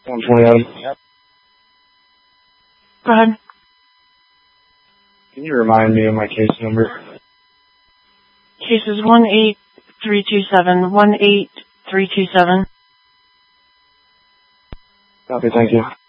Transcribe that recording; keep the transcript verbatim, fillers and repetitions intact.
one twenty Adam. Yep. Go ahead. Can you remind me of my case number? Case is one eight three two seven. one eight three two seven. Copy, thank you.